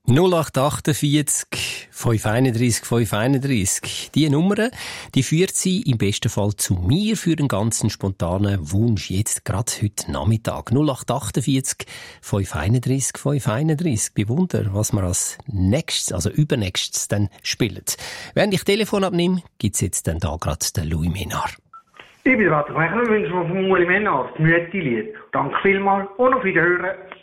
0848 531 531. Diese Nummer, die führt Sie im besten Fall zu mir für einen ganzen spontanen Wunsch. Jetzt gerade heute Nachmittag. 0848 531 531. Bewunder, was wir als nächstes, also übernächstes dann spielen. Während ich Telefon abnehme, gibt's jetzt dann da gerade den Louis Ménard. Ich bin Walter Kleiner, wünsche von Uli Ménard das Mütti-Lied. Danke vielmals und auf Wiederhören.